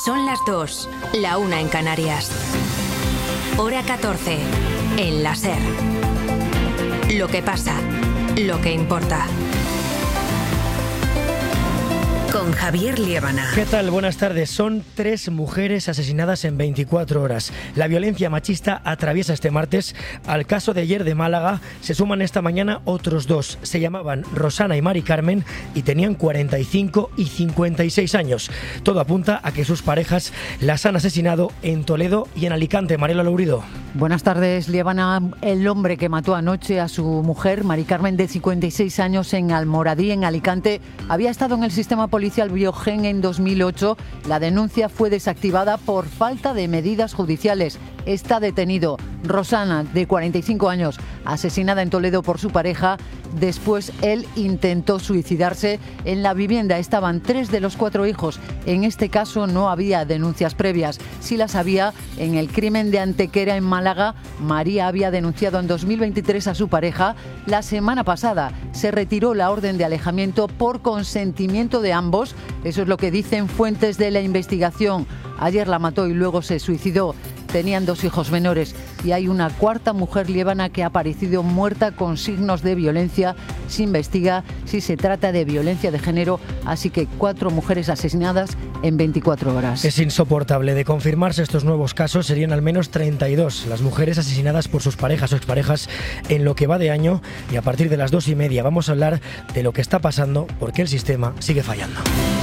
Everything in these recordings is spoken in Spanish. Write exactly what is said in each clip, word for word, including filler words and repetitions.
Son las dos, la una en Canarias. Hora catorce, en la SER. Lo que pasa, lo que importa. Con Javier Liébana. ¿Qué tal? Buenas tardes. Son tres mujeres asesinadas en veinticuatro horas. La violencia machista atraviesa este martes. Al caso de ayer de Málaga se suman esta mañana otros dos. Se llamaban Rosana y Mari Carmen y tenían cuarenta y cinco y cincuenta y seis años. Todo apunta a que sus parejas las han asesinado en Toledo y en Alicante. Mariela Lourido. Buenas tardes, Liébana. El hombre que mató anoche a su mujer, Mari Carmen, de cincuenta y seis años, en Almoradí, en Alicante, había estado en el sistema policial Biogen en dos mil ocho. La denuncia fue desactivada por falta de medidas judiciales. Está detenido. Rosana, de cuarenta y cinco años, asesinada en Toledo por su pareja. Después él intentó suicidarse. En la vivienda estaban tres de los cuatro hijos. En este caso no había denuncias previas. Sí las había en el crimen de Antequera, en Málaga. María había denunciado en dos mil veintitrés a su pareja. La semana pasada se retiró la orden de alejamiento por consentimiento de ambos. Eso es lo que dicen fuentes de la investigación. Ayer la mató y luego se suicidó. Tenían dos hijos menores y hay una cuarta mujer, Liébana, que ha aparecido muerta con signos de violencia. Se investiga si se trata de violencia de género, así que cuatro mujeres asesinadas en veinticuatro horas. Es insoportable. De confirmarse estos nuevos casos, serían al menos treinta y dos las mujeres asesinadas por sus parejas o exparejas en lo que va de año, y a partir de las dos y media vamos a hablar de lo que está pasando porque el sistema sigue fallando.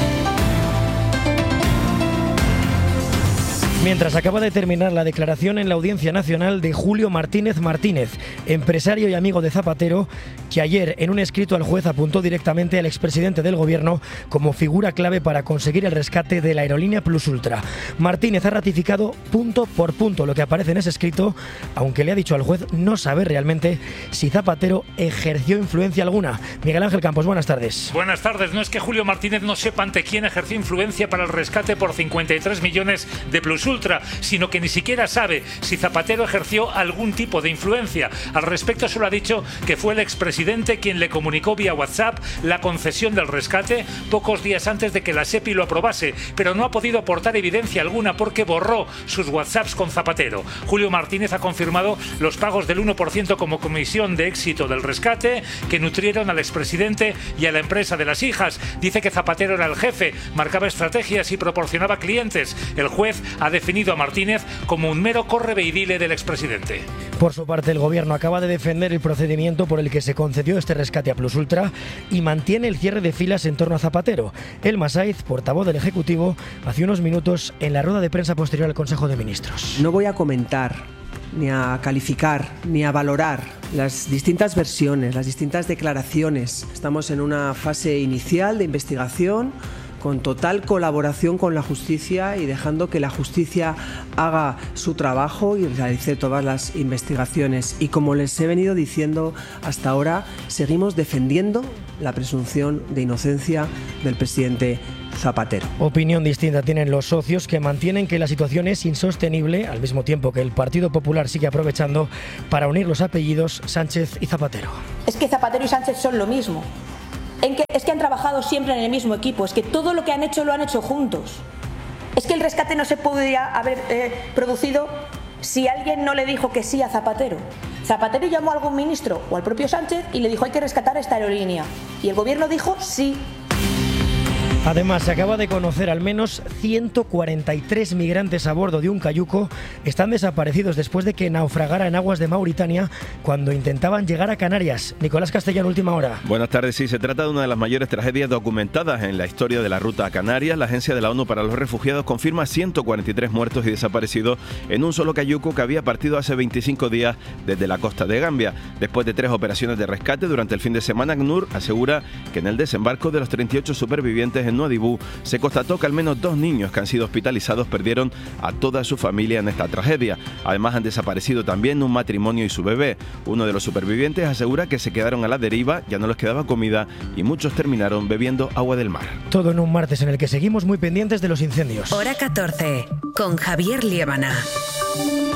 Mientras acaba de terminar la declaración en la Audiencia Nacional de Julio Martínez Martínez, empresario y amigo de Zapatero, que ayer en un escrito al juez apuntó directamente al expresidente del gobierno como figura clave para conseguir el rescate de la aerolínea Plus Ultra. Martínez ha ratificado punto por punto lo que aparece en ese escrito, aunque le ha dicho al juez no saber realmente si Zapatero ejerció influencia alguna. Miguel Ángel Campos, buenas tardes. Buenas tardes. No es que Julio Martínez no sepa ante quién ejerció influencia para el rescate por cincuenta y tres millones de Plus Ultra, sino que ni siquiera sabe si Zapatero ejerció algún tipo de influencia. Al respecto solo ha dicho que fue el expresidente quien le comunicó vía WhatsApp la concesión del rescate pocos días antes de que la SEPI lo aprobase, pero no ha podido aportar evidencia alguna porque borró sus WhatsApps con Zapatero. Julio Martínez ha confirmado los pagos del uno por ciento como comisión de éxito del rescate que nutrieron al expresidente y a la empresa de las hijas. Dice que Zapatero era el jefe, marcaba estrategias y proporcionaba clientes. El juez ha definido a Martínez como un mero correveidile del expresidente. Por su parte, el gobierno acaba de defender el procedimiento por el que se concedió este rescate a Plus Ultra y mantiene el cierre de filas en torno a Zapatero. Elma Saiz, portavoz del Ejecutivo, hace unos minutos en la rueda de prensa posterior al Consejo de Ministros. No voy a comentar, ni a calificar, ni a valorar las distintas versiones, las distintas declaraciones. Estamos en una fase inicial de investigación, con total colaboración con la justicia y dejando que la justicia haga su trabajo y realice todas las investigaciones. Y como les he venido diciendo hasta ahora, seguimos defendiendo la presunción de inocencia del presidente Zapatero. Opinión distinta tienen los socios, que mantienen que la situación es insostenible, al mismo tiempo que el Partido Popular sigue aprovechando para unir los apellidos Sánchez y Zapatero. Es que Zapatero y Sánchez son lo mismo. En que, es que han trabajado siempre en el mismo equipo, es que todo lo que han hecho lo han hecho juntos. Es que el rescate no se podría haber eh, producido si alguien no le dijo que sí a Zapatero. Zapatero llamó a algún ministro o al propio Sánchez y le dijo hay que rescatar esta aerolínea. Y el gobierno dijo sí. Además, se acaba de conocer al menos ciento cuarenta y tres migrantes a bordo de un cayuco están desaparecidos después de que naufragara en aguas de Mauritania cuando intentaban llegar a Canarias. Nicolás Castellano, última hora. Buenas tardes. Sí, se trata de una de las mayores tragedias documentadas en la historia de la ruta a Canarias. La Agencia de la ONU para los Refugiados confirma ciento cuarenta y tres muertos y desaparecidos en un solo cayuco que había partido hace veinticinco días desde la costa de Gambia. Después de tres operaciones de rescate durante el fin de semana, ACNUR asegura que en el desembarco de los treinta y ocho supervivientes en Nuadhibou se constató que al menos dos niños que han sido hospitalizados perdieron a toda su familia en esta tragedia. Además, han desaparecido también un matrimonio y su bebé. Uno de los supervivientes asegura que se quedaron a la deriva, ya no les quedaba comida y muchos terminaron bebiendo agua del mar. Todo en un martes en el que seguimos muy pendientes de los incendios. Hora catorce, con Javier Liébana.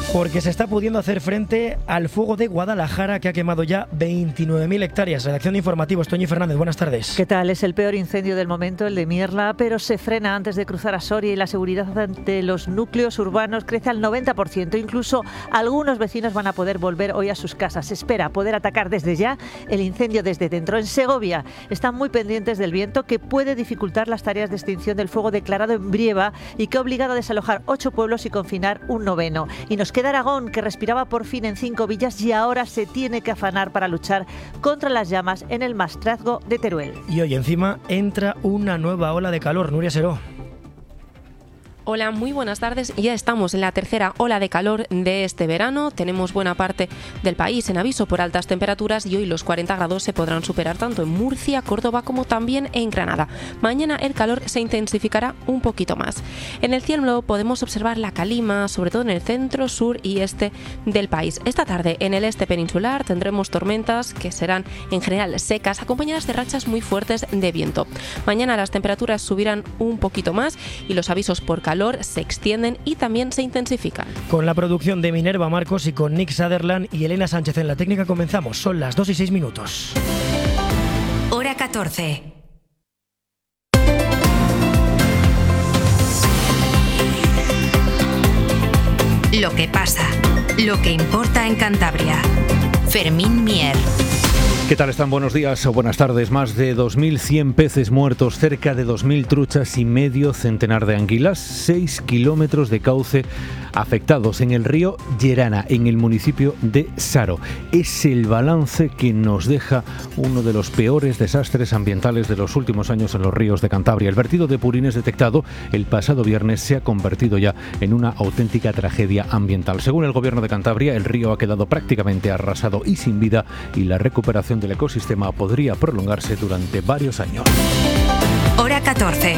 Porque se está pudiendo hacer frente al fuego de Guadalajara, que ha quemado ya veintinueve mil hectáreas. Redacción de Informativos, Toñi Fernández, buenas tardes. ¿Qué tal? Es el peor incendio del momento, el de Mierla, pero se frena antes de cruzar a Soria y la seguridad ante los núcleos urbanos crece al noventa por ciento. Incluso algunos vecinos van a poder volver hoy a sus casas. Se espera poder atacar desde ya el incendio desde dentro. En Segovia están muy pendientes del viento, que puede dificultar las tareas de extinción del fuego declarado en Brieva y que ha obligado a desalojar ocho pueblos y confinar un noveno. Y nos queda Aragón, que respiraba por fin en cinco villas y ahora se tiene que afanar para luchar contra las llamas en el Maestrazgo de Teruel. Y hoy encima entra una nueva ola de calor. Nuria Seró. Hola, muy buenas tardes. Ya estamos en la tercera ola de calor de este verano. Tenemos buena parte del país en aviso por altas temperaturas y hoy los cuarenta grados se podrán superar tanto en Murcia, Córdoba como también en Granada. Mañana el calor se intensificará un poquito más. En el cielo podemos observar la calima, sobre todo en el centro, sur y este del país. Esta tarde en el este peninsular tendremos tormentas que serán en general secas, acompañadas de rachas muy fuertes de viento. Mañana las temperaturas subirán un poquito más y los avisos por calor se extienden y también se intensifican. Con la producción de Minerva Marcos y con Nick Sutherland y Elena Sánchez en la técnica comenzamos. Son las dos y seis minutos. Hora catorce. Lo que pasa, lo que importa en Cantabria. Fermín Mier. ¿Qué tal están? Buenos días o buenas tardes. Más de dos mil cien peces muertos, cerca de dos mil truchas y medio centenar de anguilas, seis kilómetros de cauce afectados en el río Llerana, en el municipio de Saro. Es el balance que nos deja uno de los peores desastres ambientales de los últimos años en los ríos de Cantabria. El vertido de purines detectado el pasado viernes se ha convertido ya en una auténtica tragedia ambiental. Según el gobierno de Cantabria, el río ha quedado prácticamente arrasado y sin vida y la recuperación del ecosistema podría prolongarse durante varios años. Hora catorce.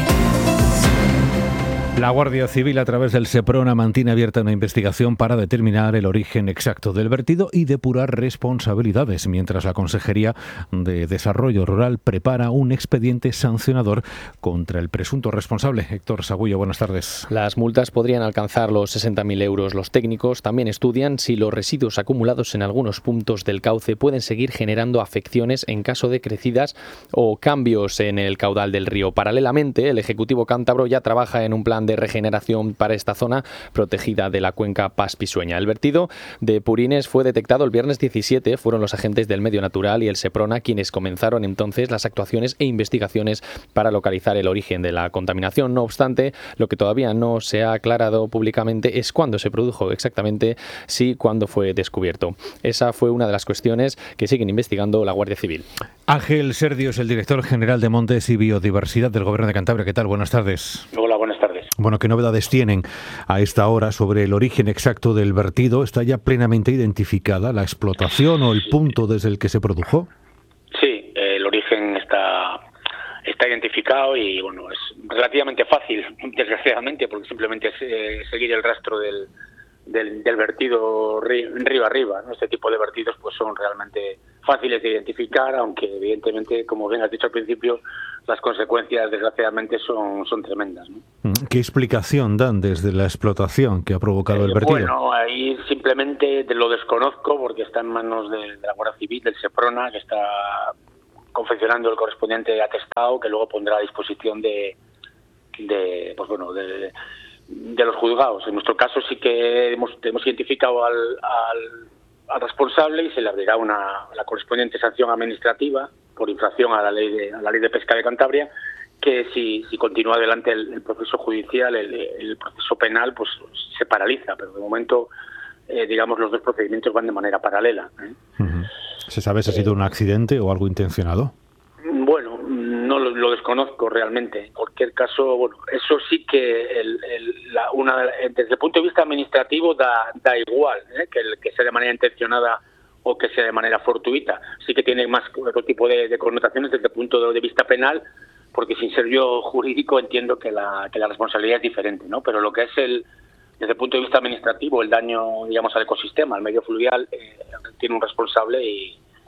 La Guardia Civil, a través del SEPRONA, mantiene abierta una investigación para determinar el origen exacto del vertido y depurar responsabilidades, mientras la Consejería de Desarrollo Rural prepara un expediente sancionador contra el presunto responsable. Héctor Sagullo, buenas tardes. Las multas podrían alcanzar los sesenta mil euros. Los técnicos también estudian si los residuos acumulados en algunos puntos del cauce pueden seguir generando afecciones en caso de crecidas o cambios en el caudal del río. Paralelamente, el Ejecutivo cántabro ya trabaja en un plan de regeneración para esta zona protegida de la cuenca Pas-Pisueña. El vertido de purines fue detectado el viernes diecisiete. Fueron los agentes del Medio Natural y el SEPRONA quienes comenzaron entonces las actuaciones e investigaciones para localizar el origen de la contaminación. No obstante, lo que todavía no se ha aclarado públicamente es cuándo se produjo exactamente, si cuándo fue descubierto. Esa fue una de las cuestiones que siguen investigando la Guardia Civil. Ángel Serdio es el director general de Montes y Biodiversidad del Gobierno de Cantabria. ¿Qué tal? Buenas tardes. Hola, buenas tardes. Bueno, ¿qué novedades tienen a esta hora sobre el origen exacto del vertido? ¿Está ya plenamente identificada la explotación o el punto desde el que se produjo? Sí, el origen está, está identificado y bueno, es relativamente fácil, desgraciadamente, porque simplemente es eh, seguir el rastro del, del, del vertido río, río arriba, ¿no? Este tipo de vertidos pues son realmente fáciles de identificar, aunque evidentemente, como bien has dicho al principio, las consecuencias desgraciadamente son, son tremendas, ¿no? ¿Qué explicación dan desde la explotación que ha provocado eh, el vertido? Bueno, ahí simplemente lo desconozco porque está en manos de, de la Guardia Civil, del SEPRONA, que está confeccionando el correspondiente atestado que luego pondrá a disposición de, de pues bueno, de, de los juzgados. En nuestro caso sí que hemos, hemos identificado al, al, al responsable y se le abrirá una, la correspondiente sanción administrativa por infracción a la ley de, a la ley de pesca de Cantabria, que si, si continúa adelante el, el proceso judicial, el, el proceso penal, pues se paraliza, pero de momento, eh, digamos, los dos procedimientos van de manera paralela, ¿eh? Uh-huh. ¿Se sabe si ha sido un accidente o algo intencionado? Bueno, no lo, lo desconozco realmente. En cualquier caso, bueno, eso sí que el, el, la, una, desde el punto de vista administrativo da, da igual, ¿eh? que, el, que sea de manera intencionada o que sea de manera fortuita. Sí que tiene más otro tipo de, de connotaciones desde el punto de vista penal, porque sin ser yo jurídico entiendo que la, que la responsabilidad es diferente, ¿no? Pero lo que es el, desde el punto de vista administrativo, el daño, digamos, al ecosistema, al medio fluvial, eh, tiene un responsable y,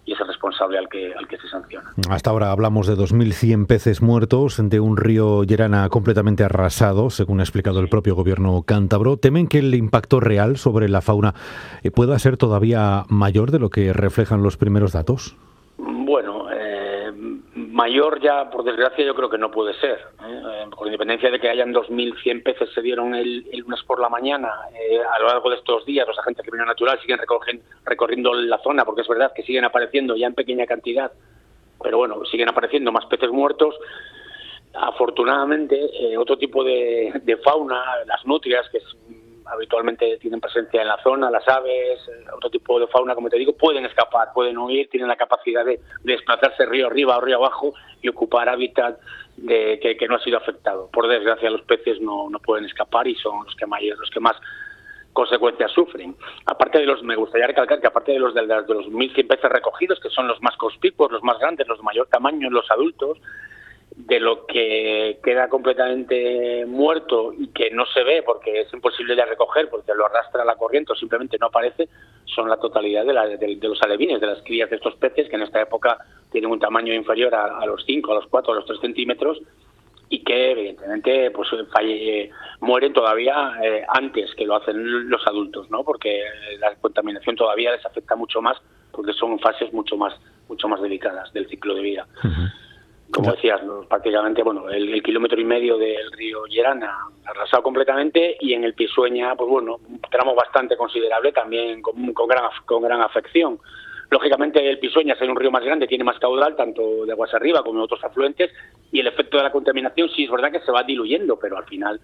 y es el responsable al que, al que se sanciona. Hasta ahora hablamos de dos mil cien peces muertos, de un río Llerana completamente arrasado, según ha explicado el propio gobierno cántabro. ¿Temen que el impacto real sobre la fauna eh, pueda ser todavía mayor de lo que reflejan los primeros datos? Bueno, eh, mayor ya, por desgracia, yo creo que no puede ser. ¿eh? Con independencia de que hayan dos mil cien peces se dieron el, el lunes por la mañana, eh, a lo largo de estos días los agentes de criminalidad natural siguen recogen, recorriendo la zona, porque es verdad que siguen apareciendo ya en pequeña cantidad, pero bueno, siguen apareciendo más peces muertos. Afortunadamente, eh, otro tipo de, de fauna, las nutrias, que es, habitualmente tienen presencia en la zona, las aves, eh, otro tipo de fauna, como te digo, pueden escapar, pueden huir, tienen la capacidad de, de desplazarse río arriba o río abajo y ocupar hábitat de, que, que no ha sido afectado. Por desgracia, los peces no, no pueden escapar y son los que más, los que más consecuencias sufren. Aparte de los, me gustaría recalcar que aparte de los de, de los mil cien peces recogidos, que son los más conspicuos, los más grandes, los de mayor tamaño, los adultos, de lo que queda completamente muerto y que no se ve porque es imposible de recoger, porque lo arrastra la corriente o simplemente no aparece, son la totalidad de, la, de, de los alevines, de las crías de estos peces, que en esta época tienen un tamaño inferior a, a los cinco, a los cuatro, a los tres centímetros, y que evidentemente pues falle, mueren todavía eh, antes que lo hacen los adultos, ¿no? Porque la contaminación todavía les afecta mucho más, porque son fases mucho más mucho más delicadas del ciclo de vida. Uh-huh. Como decías, ¿no? Prácticamente, bueno, el, el kilómetro y medio del río Llerana arrasado completamente, y en el Pisueña, pues bueno, un tramo bastante considerable también con, con gran con gran afección. Lógicamente, el Pisueña, ser un río más grande, tiene más caudal, tanto de aguas arriba como de otros afluentes, y el efecto de la contaminación sí es verdad que se va diluyendo, pero al final,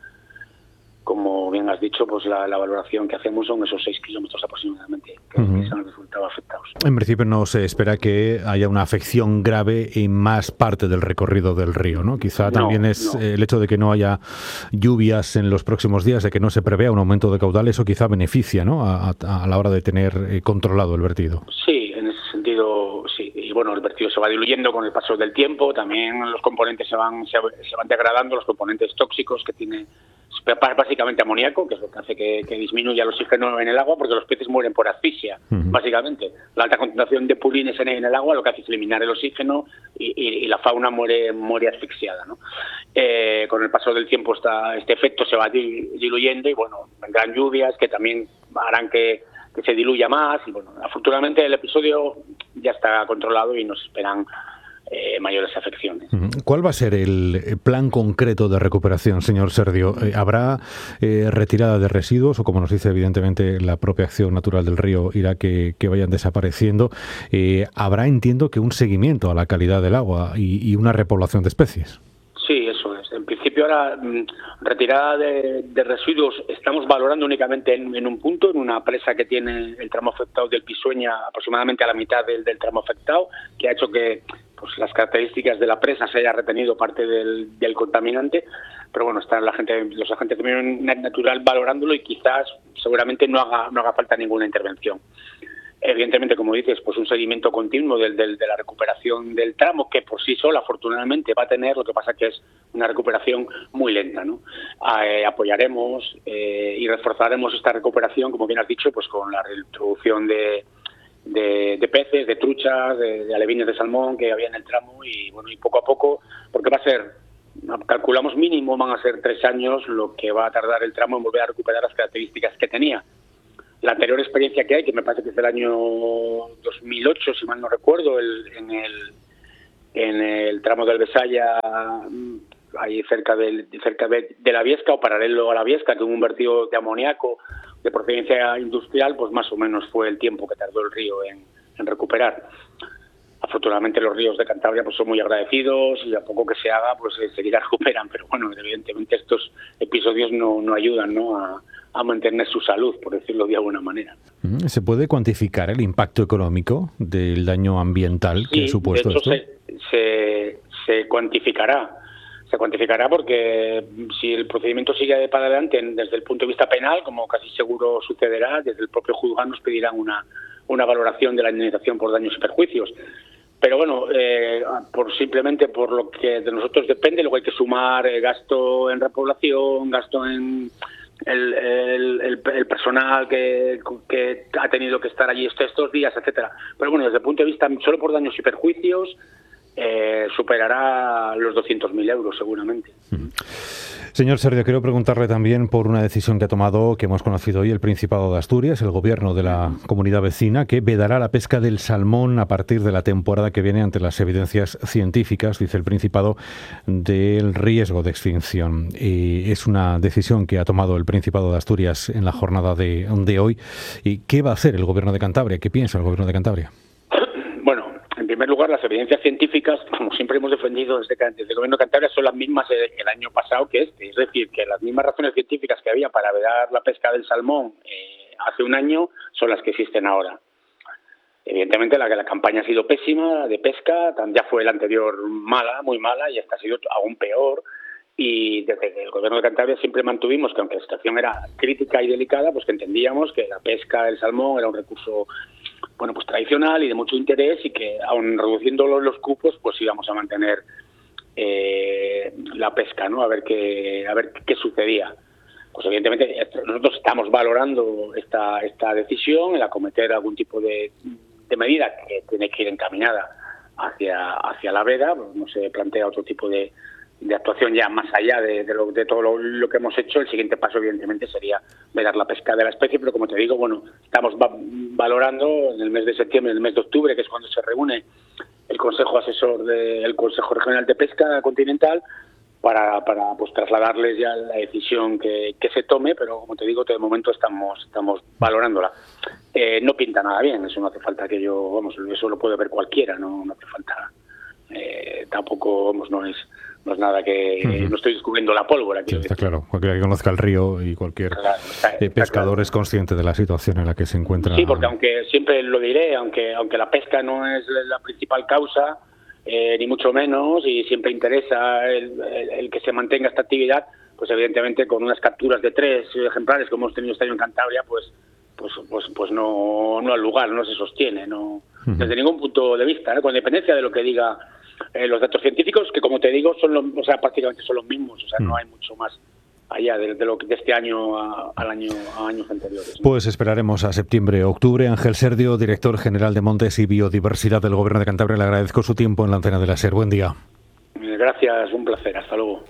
como bien has dicho, pues la, la valoración que hacemos son esos seis kilómetros aproximadamente que, uh-huh. que se han resultado afectados. En principio no se espera que haya una afección grave en más parte del recorrido del río, ¿no? Quizá también no, es no. el hecho de que no haya lluvias en los próximos días, de que no se prevea un aumento de caudal, eso quizá beneficia, ¿no? A, a, a la hora de tener eh, controlado el vertido. Sí, en ese sentido, sí. Y bueno, el vertido se va diluyendo con el paso del tiempo, también los componentes se van, se, se van degradando, los componentes tóxicos que tiene básicamente amoníaco, que es lo que hace que, que disminuya el oxígeno en el agua, porque los peces mueren por asfixia, uh-huh. básicamente. La alta concentración de purines en, en el agua lo que hace es eliminar el oxígeno y, y, y la fauna muere muere asfixiada, ¿no? Eh, con el paso del tiempo esta, este efecto se va diluyendo y, bueno, vendrán lluvias que también harán que, que se diluya más y, bueno, afortunadamente el episodio ya está controlado y nos esperan Eh, mayores afecciones. ¿Cuál va a ser el plan concreto de recuperación, señor Serdio? ¿Habrá eh, retirada de residuos o, como nos dice evidentemente la propia acción natural del río, irá que, que vayan desapareciendo? Eh, ¿Habrá, entiendo, que un seguimiento a la calidad del agua y, y una repoblación de especies? Sí, eso es. En principio ahora, retirada de, de residuos, estamos valorando únicamente en, en un punto, en una presa que tiene el tramo afectado del Pisueña, aproximadamente a la mitad del, del tramo afectado, que ha hecho que pues las características de la presa se haya retenido parte del, del contaminante, pero bueno, están la gente, los agentes de criminalidad natural valorándolo y quizás seguramente no haga no haga falta ninguna intervención. Evidentemente, como dices, pues un seguimiento continuo del, del, de la recuperación del tramo, que por sí sola, afortunadamente, va a tener, lo que pasa que es una recuperación muy lenta, ¿no? Eh, apoyaremos eh, y reforzaremos esta recuperación, como bien has dicho, pues con la reintroducción de De, de peces, de truchas, de, de alevines de salmón que había en el tramo y bueno y poco a poco, porque va a ser, calculamos mínimo, van a ser tres años lo que va a tardar el tramo en volver a recuperar las características que tenía. La anterior experiencia que hay, que me parece que es del año dos mil ocho, si mal no recuerdo, el, en el en el tramo del Besaya, ahí cerca del cerca de, de la Viesca o paralelo a la Viesca, que hubo un vertido de amoníaco de procedencia industrial, pues más o menos fue el tiempo que tardó el río en, en recuperar. Afortunadamente los ríos de Cantabria pues son muy agradecidos y a poco que se haga pues enseguida recuperan, pero bueno, evidentemente estos episodios no, no ayudan, ¿no? A, a mantener su salud, por decirlo de alguna manera. ¿Se puede cuantificar el impacto económico del daño ambiental que sí, ha supuesto de hecho, esto? Se, se, se cuantificará. Se cuantificará porque si el procedimiento sigue para adelante desde el punto de vista penal, como casi seguro sucederá, desde el propio juzgado nos pedirán una, una valoración de la indemnización por daños y perjuicios. Pero bueno, eh, por simplemente por lo que de nosotros depende, luego hay que sumar eh, gasto en repoblación, gasto en el, el, el, el personal que, que ha tenido que estar allí estos días, etcétera. Pero bueno, desde el punto de vista solo por daños y perjuicios, eh, superará los doscientos mil euros seguramente. Señor Serdio, quiero preguntarle también por una decisión que ha tomado, que hemos conocido hoy, el Principado de Asturias, el gobierno de la comunidad vecina, que vedará la pesca del salmón a partir de la temporada que viene ante las evidencias científicas, dice el Principado, del riesgo de extinción. Y es una decisión que ha tomado el Principado de Asturias en la jornada de, de hoy. ¿Y qué va a hacer el gobierno de Cantabria? ¿Qué piensa el gobierno de Cantabria? Bueno, en primer lugar, las evidencias científicas, como siempre hemos defendido desde, desde el Gobierno de Cantabria, son las mismas el año pasado que este. Es decir, que las mismas razones científicas que había para vedar la pesca del salmón eh, hace un año son las que existen ahora. Evidentemente, la, la campaña ha sido pésima de pesca, ya fue la anterior mala, muy mala, y esta ha sido aún peor. Y desde el Gobierno de Cantabria siempre mantuvimos que, aunque la situación era crítica y delicada, pues que entendíamos que la pesca del salmón era un recurso, bueno, pues tradicional y de mucho interés, y que aun reduciendo los, los cupos, pues íbamos a mantener eh, la pesca, ¿no? A ver qué, a ver qué sucedía. Pues evidentemente nosotros estamos valorando esta esta decisión, el acometer algún tipo de, de medida que tiene que ir encaminada hacia hacia la veda. Pues no se plantea otro tipo de de actuación ya más allá de, de, lo, de todo lo, lo que hemos hecho. El siguiente paso, evidentemente, sería vedar la pesca de la especie, pero como te digo, bueno, estamos va- valorando en el mes de septiembre, en el mes de octubre, que es cuando se reúne el Consejo Asesor del Consejo Regional de Pesca Continental, para, para pues trasladarles ya la decisión que, que se tome, pero como te digo, de momento estamos estamos valorándola. Eh, no pinta nada bien, eso no hace falta que yo, vamos, eso lo puede ver cualquiera, no, no hace falta, eh, tampoco, vamos, no es no es nada que uh-huh. no estoy descubriendo la pólvora. Sí, está claro, cualquiera que conozca el río y cualquier claro, está, está pescador claro. es consciente de la situación en la que se encuentra. Sí, porque aunque siempre lo diré, aunque aunque la pesca no es la principal causa, eh, ni mucho menos, y siempre interesa el, el, el que se mantenga esta actividad, pues evidentemente con unas capturas de tres ejemplares como hemos tenido este año en Cantabria, pues pues pues pues no no al lugar, no se sostiene, no uh-huh. desde ningún punto de vista, ¿no? Con independencia de lo que diga Eh, los datos científicos, que como te digo son los, o sea, prácticamente son los mismos, o sea, mm. no hay mucho más allá de, de lo de este año a, al año a años anteriores, ¿no? Pues esperaremos a septiembre, octubre. Ángel Serdio, director general de Montes y Biodiversidad del Gobierno de Cantabria, le agradezco su tiempo en la antena de la SER. Buen día. Gracias, un placer, hasta luego.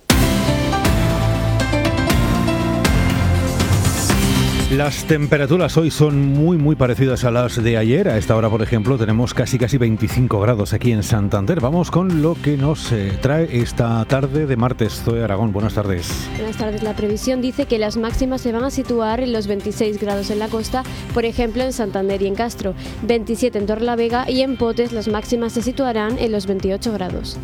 Las temperaturas hoy son muy muy parecidas a las de ayer. A esta hora, por ejemplo, tenemos casi casi veinticinco grados aquí en Santander. Vamos con lo que nos eh, trae esta tarde de martes. Zoe Aragón, buenas tardes. Buenas tardes. La previsión dice que las máximas se van a situar en los veintiséis grados en la costa, por ejemplo en Santander y en Castro, veintisiete en Torrelavega, y en Potes las máximas se situarán en los veintiocho grados.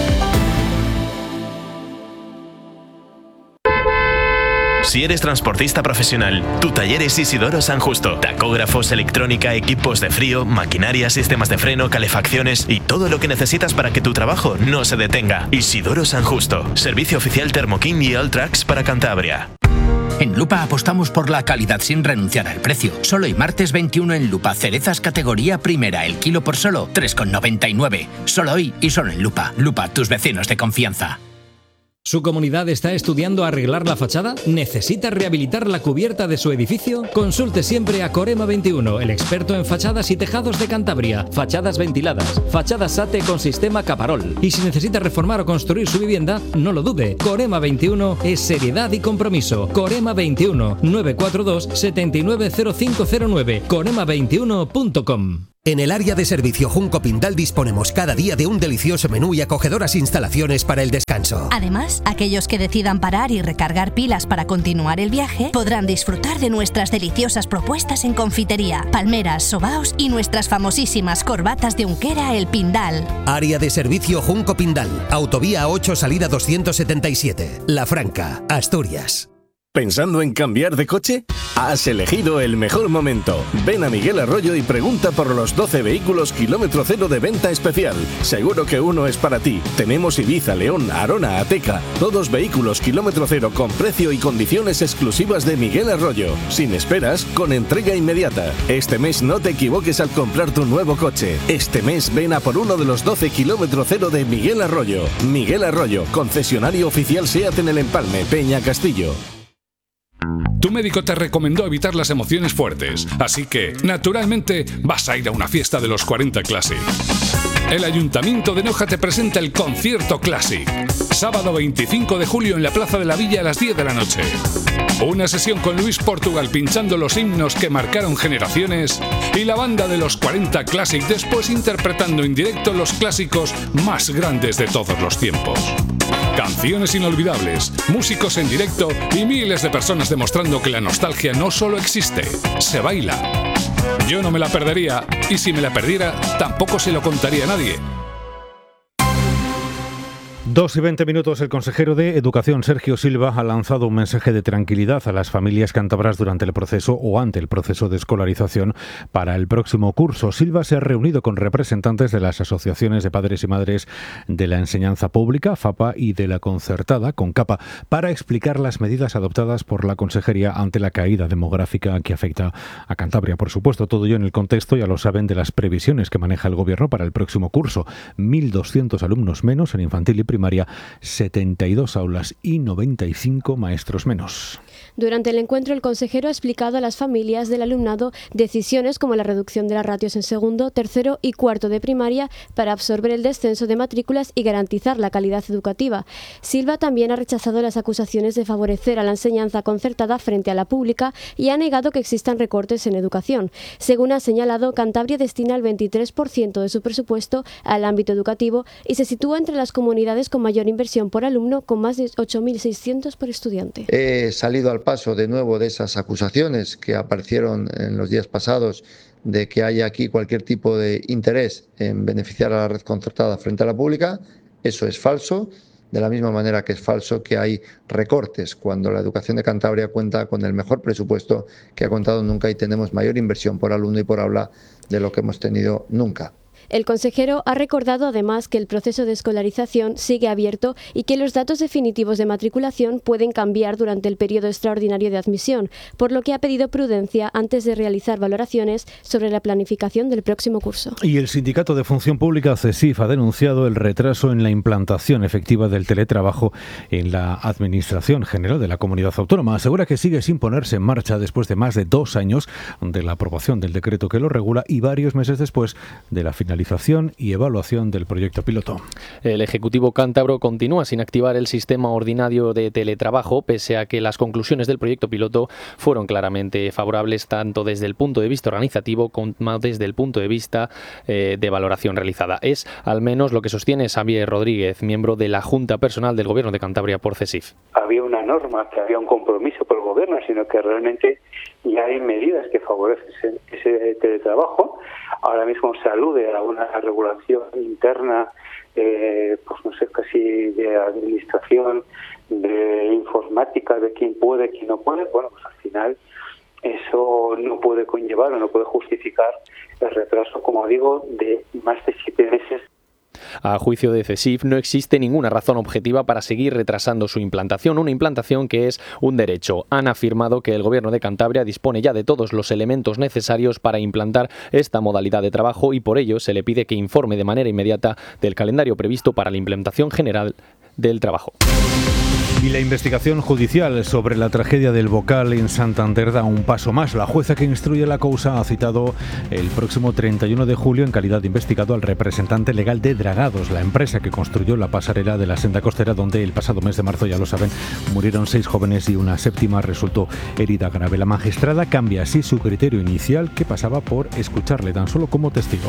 Si eres transportista profesional, tu taller es Isidoro San Justo. Tacógrafos, electrónica, equipos de frío, maquinaria, sistemas de freno, calefacciones y todo lo que necesitas para que tu trabajo no se detenga. Isidoro San Justo. Servicio oficial Thermoking y Alltrax para Cantabria. En Lupa apostamos por la calidad sin renunciar al precio. Solo hoy martes veintiuno en Lupa, cerezas categoría primera, el kilo por solo tres con noventa y nueve. Solo hoy y solo en Lupa. Lupa, tus vecinos de confianza. ¿Su comunidad está estudiando arreglar la fachada? ¿Necesita rehabilitar la cubierta de su edificio? Consulte siempre a Corema veintiuno, el experto en fachadas y tejados de Cantabria. Fachadas ventiladas, fachadas SATE con sistema Caparol. Y si necesita reformar o construir su vivienda, no lo dude. Corema veintiuno es seriedad y compromiso. Corema veintiuno, nueve cuatro dos, siete nueve cero cinco cero nueve, corema veintiuno punto com. En el área de servicio Junco Pindal disponemos cada día de un delicioso menú y acogedoras instalaciones para el descanso. Además, aquellos que decidan parar y recargar pilas para continuar el viaje podrán disfrutar de nuestras deliciosas propuestas en confitería, palmeras, sobaos y nuestras famosísimas corbatas de Unquera El Pindal. Área de servicio Junco Pindal, autovía ocho salida doscientos setenta y siete, La Franca, Asturias. ¿Pensando en cambiar de coche? Has elegido el mejor momento. Ven a Miguel Arroyo y pregunta por los doce vehículos kilómetro cero de venta especial. Seguro que uno es para ti. Tenemos Ibiza, León, Arona, Ateca. Todos vehículos kilómetro cero con precio y condiciones exclusivas de Miguel Arroyo. Sin esperas, con entrega inmediata. Este mes no te equivoques al comprar tu nuevo coche. Este mes ven a por uno de los doce kilómetro cero de Miguel Arroyo. Miguel Arroyo, concesionario oficial SEAT en el Empalme, Peña Castillo. Tu médico te recomendó evitar las emociones fuertes, así que, naturalmente, vas a ir a una fiesta de los cuarenta Classic. El Ayuntamiento de Noja te presenta el Concierto Classic. Sábado veinticinco de julio en la Plaza de la Villa a las diez de la noche. Una sesión con Luis Portugal pinchando los himnos que marcaron generaciones y la banda de los cuarenta Classic después interpretando en directo los clásicos más grandes de todos los tiempos. Canciones inolvidables, músicos en directo y miles de personas demostrando que la nostalgia no solo existe, se baila. Yo no me la perdería, y si me la perdiera, tampoco se lo contaría a nadie. Dos y veinte minutos, el consejero de Educación, Sergio Silva, ha lanzado un mensaje de tranquilidad a las familias cántabras durante el proceso o ante el proceso de escolarización para el próximo curso. Silva se ha reunido con representantes de las asociaciones de padres y madres de la enseñanza pública, FAPA, y de la concertada, CONCAPA, para explicar las medidas adoptadas por la consejería ante la caída demográfica que afecta a Cantabria. Por supuesto, todo ello en el contexto, ya lo saben, de las previsiones que maneja el Gobierno para el próximo curso. mil doscientos alumnos menos en infantil y primaria, setenta y dos aulas y noventa y cinco maestros menos. Durante el encuentro, el consejero ha explicado a las familias del alumnado decisiones como la reducción de las ratios en segundo, tercero y cuarto de primaria para absorber el descenso de matrículas y garantizar la calidad educativa. Silva también ha rechazado las acusaciones de favorecer a la enseñanza concertada frente a la pública y ha negado que existan recortes en educación. Según ha señalado, Cantabria destina el veintitrés por ciento de su presupuesto al ámbito educativo y se sitúa entre las comunidades con mayor inversión por alumno, con más de ocho mil seiscientos por estudiante. He salido al paso de nuevo de esas acusaciones que aparecieron en los días pasados de que haya aquí cualquier tipo de interés en beneficiar a la red concertada frente a la pública. Eso es falso, de la misma manera que es falso que hay recortes cuando la educación de Cantabria cuenta con el mejor presupuesto que ha contado nunca y tenemos mayor inversión por alumno y por aula de lo que hemos tenido nunca. El consejero ha recordado además que el proceso de escolarización sigue abierto y que los datos definitivos de matriculación pueden cambiar durante el periodo extraordinario de admisión, por lo que ha pedido prudencia antes de realizar valoraciones sobre la planificación del próximo curso. Y el Sindicato de Función Pública, CESIF, ha denunciado el retraso en la implantación efectiva del teletrabajo en la Administración General de la Comunidad Autónoma. Asegura que sigue sin ponerse en marcha después de más de dos años de la aprobación del decreto que lo regula y varios meses después de la finalización y evaluación del proyecto piloto. El Ejecutivo cántabro continúa sin activar el sistema ordinario de teletrabajo, pese a que las conclusiones del proyecto piloto fueron claramente favorables tanto desde el punto de vista organizativo como desde el punto de vista eh, de valoración realizada. Es al menos lo que sostiene Xavier Rodríguez, miembro de la Junta Personal del Gobierno de Cantabria por CESIF. Había una norma, que había un compromiso por el Gobierno, sino que realmente ya hay medidas que favorecen ese, ese teletrabajo. Ahora mismo se alude a una regulación interna, eh, pues no sé, casi de administración, de informática, de quién puede, quién no puede. Bueno, pues al final eso no puede conllevar o no puede justificar el retraso, como digo, de más de siete meses. A juicio de CESIF, no existe ninguna razón objetiva para seguir retrasando su implantación, una implantación que es un derecho. Han afirmado que el Gobierno de Cantabria dispone ya de todos los elementos necesarios para implantar esta modalidad de trabajo y por ello se le pide que informe de manera inmediata del calendario previsto para la implementación general del trabajo. Y la investigación judicial sobre la tragedia del Bocal en Santander da un paso más. La jueza que instruye la causa ha citado el próximo treinta y uno de julio en calidad de investigado al representante legal de Dragados, la empresa que construyó la pasarela de la senda costera donde el pasado mes de marzo, ya lo saben, murieron seis jóvenes y una séptima resultó herida grave. La magistrada cambia así su criterio inicial, que pasaba por escucharle tan solo como testigo.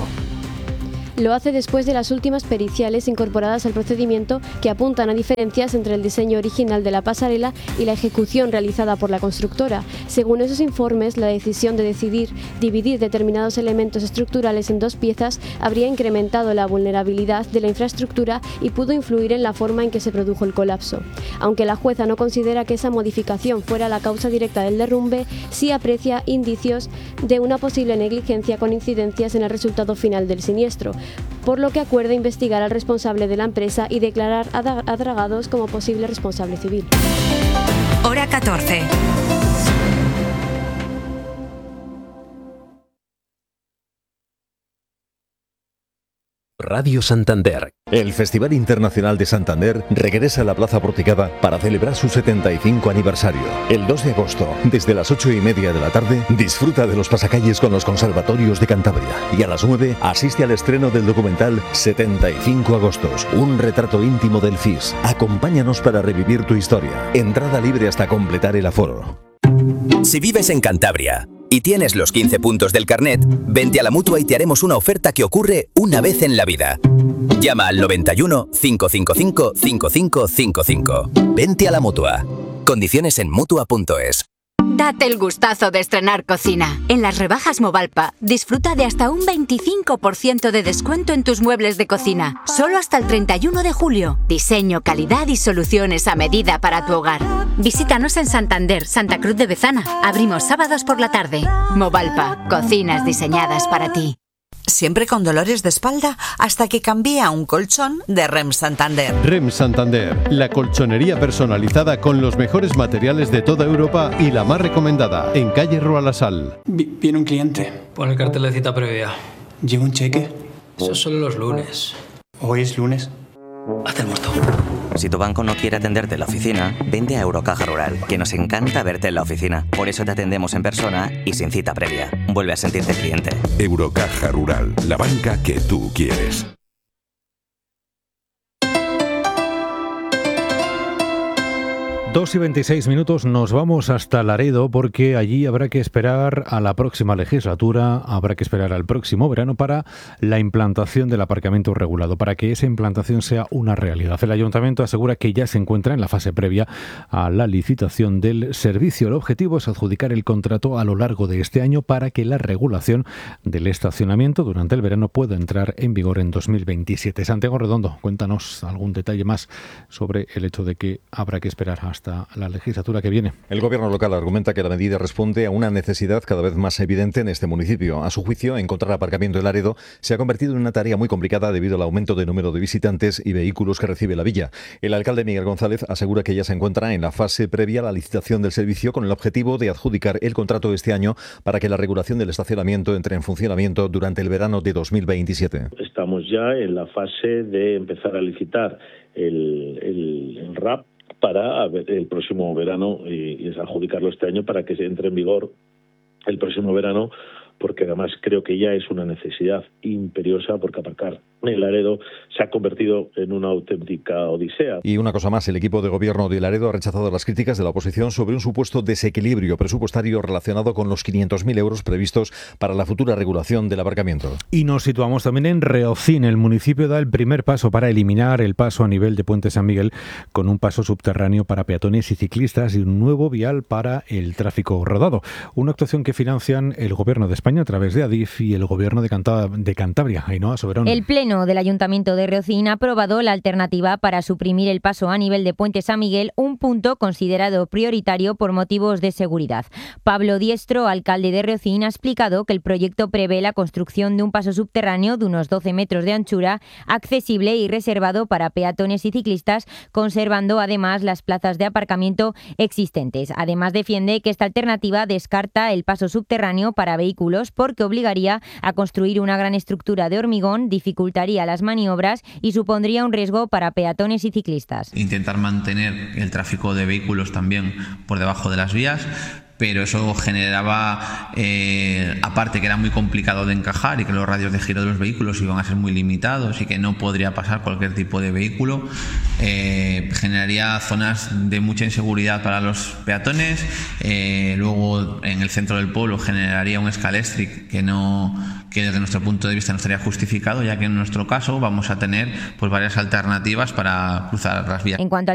Lo hace después de las últimas periciales incorporadas al procedimiento que apuntan a diferencias entre el diseño original de la pasarela y la ejecución realizada por la constructora. Según esos informes, la decisión de decidir dividir determinados elementos estructurales en dos piezas habría incrementado la vulnerabilidad de la infraestructura y pudo influir en la forma en que se produjo el colapso. Aunque la jueza no considera que esa modificación fuera la causa directa del derrumbe, sí aprecia indicios de una posible negligencia con incidencias en el resultado final del siniestro, por lo que acuerda investigar al responsable de la empresa y declarar a Dragados como posible responsable civil. Hora catorce. Radio Santander. El Festival Internacional de Santander regresa a la Plaza Porticada para celebrar su setenta y cinco aniversario. El dos de agosto, desde las ocho y media de la tarde, disfruta de los pasacalles con los conservatorios de Cantabria. Y a las nueve, asiste al estreno del documental setenta y cinco agostos, un retrato íntimo del F I S. Acompáñanos para revivir tu historia. Entrada libre hasta completar el aforo. Si vives en Cantabria y tienes los quince puntos del carnet, vente a la Mutua y te haremos una oferta que ocurre una vez en la vida. Llama al noventa y uno, cinco cinco cinco, cinco cinco cinco cinco. Vente a la Mutua. Condiciones en mutua punto es. Date el gustazo de estrenar cocina. En las rebajas Movalpa, disfruta de hasta un veinticinco por ciento de descuento en tus muebles de cocina. Solo hasta el treinta y uno de julio. Diseño, calidad y soluciones a medida para tu hogar. Visítanos en Santander, Santa Cruz de Bezana. Abrimos sábados por la tarde. Movalpa, cocinas diseñadas para ti. Siempre con dolores de espalda hasta que cambié a un colchón de R E M Santander. R E M Santander, la colchonería personalizada con los mejores materiales de toda Europa y la más recomendada, en calle Roalasal. Viene un cliente. Pon el cartel de cita previa. ¿Lleva un cheque? Eso es solo los lunes. ¿Hoy es lunes? Haz el muerto. Si tu banco no quiere atenderte en la oficina, vente a Eurocaja Rural, que nos encanta verte en la oficina. Por eso te atendemos en persona y sin cita previa. Vuelve a sentirte cliente. Eurocaja Rural, la banca que tú quieres. dos y veintiséis minutos, nos vamos hasta Laredo porque allí habrá que esperar a la próxima legislatura, habrá que esperar al próximo verano para la implantación del aparcamiento regulado, para que esa implantación sea una realidad. El Ayuntamiento asegura que ya se encuentra en la fase previa a la licitación del servicio. El objetivo es adjudicar el contrato a lo largo de este año para que la regulación del estacionamiento durante el verano pueda entrar en vigor en dos mil veintisiete. Santiago Redondo, cuéntanos algún detalle más sobre el hecho de que habrá que esperar hasta la legislatura que viene. El gobierno local argumenta que la medida responde a una necesidad cada vez más evidente en este municipio. A su juicio, encontrar aparcamiento en Laredo se ha convertido en una tarea muy complicada debido al aumento de número de visitantes y vehículos que recibe la villa. El alcalde Miguel González asegura que ya se encuentra en la fase previa a la licitación del servicio con el objetivo de adjudicar el contrato este año para que la regulación del estacionamiento entre en funcionamiento durante el verano de dos mil veintisiete. Estamos ya en la fase de empezar a licitar el, el, el R A P para el próximo verano y, y es adjudicarlo este año para que se entre en vigor el próximo verano, porque además creo que ya es una necesidad imperiosa, porque aparcar en Laredo se ha convertido en una auténtica odisea. Y una cosa más, el equipo de gobierno de Laredo ha rechazado las críticas de la oposición sobre un supuesto desequilibrio presupuestario relacionado con los quinientos mil euros previstos para la futura regulación del aparcamiento. Y nos situamos también en Reocín. El municipio da el primer paso para eliminar el paso a nivel de Puente San Miguel con un paso subterráneo para peatones y ciclistas y un nuevo vial para el tráfico rodado. Una actuación que financian el gobierno de España a través de Adif y el gobierno de, Canta- de Cantabria. Ainhoa Soberón. El Pleno del Ayuntamiento de Reocín ha aprobado la alternativa para suprimir el paso a nivel de Puente San Miguel, un punto considerado prioritario por motivos de seguridad. Pablo Diestro, alcalde de Reocín, ha explicado que el proyecto prevé la construcción de un paso subterráneo de unos doce metros de anchura, accesible y reservado para peatones y ciclistas, conservando además las plazas de aparcamiento existentes. Además, defiende que esta alternativa descarta el paso subterráneo para vehículos porque obligaría a construir una gran estructura de hormigón, dificultaría las maniobras y supondría un riesgo para peatones y ciclistas. Intentar mantener el tráfico de vehículos también por debajo de las vías, pero eso generaba, eh, aparte que era muy complicado de encajar y que los radios de giro de los vehículos iban a ser muy limitados y que no podría pasar cualquier tipo de vehículo, eh, generaría zonas de mucha inseguridad para los peatones. Eh, luego en el centro del pueblo generaría un escalestric que no que desde nuestro punto de vista no estaría justificado, ya que en nuestro caso vamos a tener pues varias alternativas para cruzar las vías. En cuanto